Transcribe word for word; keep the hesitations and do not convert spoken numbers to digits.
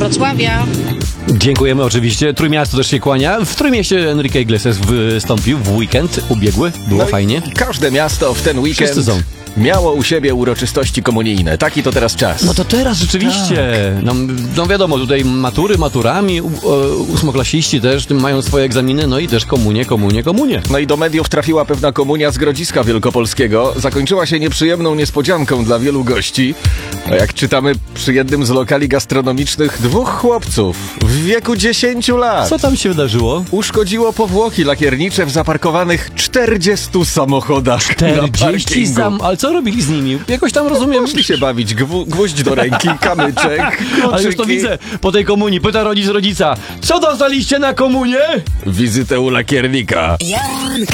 Wrocławia. Dziękujemy oczywiście. Trójmiasto też się kłania. W Trójmieście Enrique Iglesias wystąpił w weekend ubiegły. Było no fajnie. Każde miasto w ten weekend Wszyscy są. miało u siebie uroczystości komunijne. Taki to teraz czas. No to teraz rzeczywiście. No, no wiadomo, tutaj matury maturami, u- o, ósmoklasiści też tym mają swoje egzaminy, no i też komunie, komunie, komunie. No i do mediów trafiła pewna komunia z Grodziska Wielkopolskiego. Zakończyła się nieprzyjemną niespodzianką dla wielu gości. No jak czytamy przy jednym z lokali gastronomicznych, dwóch chłopców w wieku dziesięciu lat Co tam się wydarzyło? uszkodziło powłoki lakiernicze w zaparkowanych czterdziestu samochodach na czterdzieści parkingu. sam, ale co robili z nimi? Jakoś tam rozumiem. Poszli się bawić, Gwu- gwóźdź do ręki, kamyczek, Ale już to kluczyki. widzę po tej komunii. Pyta rodzic rodzica, co dostaliście na komunię? Wizytę u lakiernika. Janka.